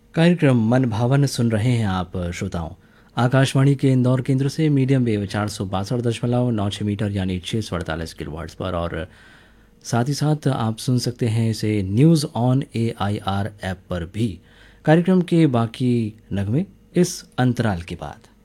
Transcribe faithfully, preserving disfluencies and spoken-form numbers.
कार्यक्रम मन भावन सुन रहे हैं आप श्रोताओं। आकाशवाणी के इंदौर केंद्र से मीडियम वेव चार सौ बासठ दशमलव नौ छः मीटर यानी छः सौ अड़तालीस किलो वाट्स पर, और साथ ही साथ आप सुन सकते हैं इसे news on A I R app पर भी। कार्यक्रम के बाकी नगमे इस अंतराल के बाद।